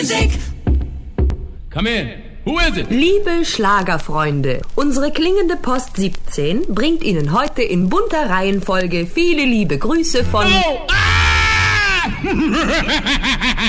Music. Come in. Who is it? Liebe Schlagerfreunde, unsere klingende Post 17 bringt Ihnen heute in bunter Reihenfolge viele liebe Grüße von... Oh! Ah!